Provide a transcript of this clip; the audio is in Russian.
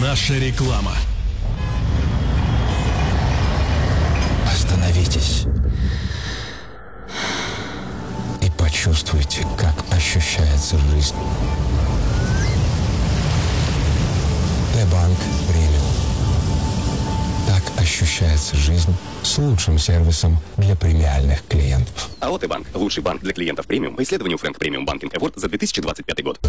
Наша реклама. Остановитесь и почувствуйте, как ощущается жизнь. Т-банк премиум. Так ощущается жизнь с лучшим сервисом для премиальных клиентов. АО «Т-банк» – лучший банк для клиентов премиум по исследованию Frank Premium Banking Award за 2025 год.